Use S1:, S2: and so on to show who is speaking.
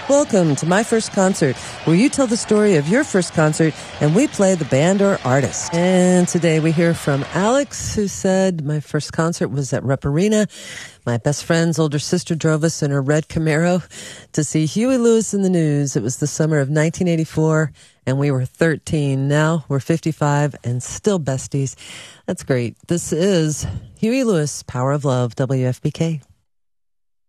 S1: Welcome to My First Concert, where you tell the story of your first concert and we play the band or artist. And today we hear from Alex, who said, my first concert was at Rupp Arena. My best friend's older sister drove us in her red Camaro to see Huey Lewis in the News. It was the summer of 1984, and we were 13. Now we're 55 and still besties. That's great. This is Huey Lewis, Power of Love, WFPK.